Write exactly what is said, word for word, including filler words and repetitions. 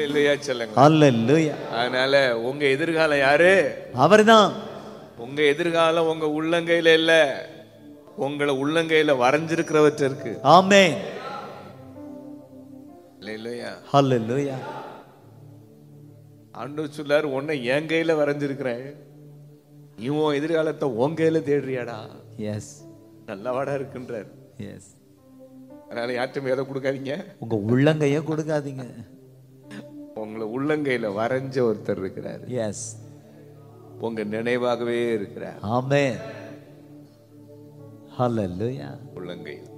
அல்லேலூயா சொல்லுங்க. ஹalleluya. அதனால உங்க எதிர்காலம் யாரு? அவர்தான். உங்க எதிர்காலம் உங்க உள்ளங்கையில இல்ல, உங்களை உள்ளங்கையில வரைஞ்சிருக்கிறவற்ற இருக்கு. ஆமென். அல்லேலூயா. ஹalleluya. ஆண்டவர் சொல்லாரு, உன்னை என் கையில வரைஞ்சிருக்கிறேன், நீ உன் எதிர்காலத்தை உன் கையில தேடுறியாடா. எஸ் நல்லவாடா இருக்குன்றார். எஸ். அதனால யார்ட்டும் எதை கொடுக்காதீங்க, உங்க உள்ளங்கைய கொடுக்காதீங்க. உங்களை உள்ளங்கையில வரைஞ்ச ஒருத்தர் இருக்கிறார். எஸ். உங்க நினைவாகவே இருக்கிறார். ஆமென். ஹalleluya. உள்ளங்கையில்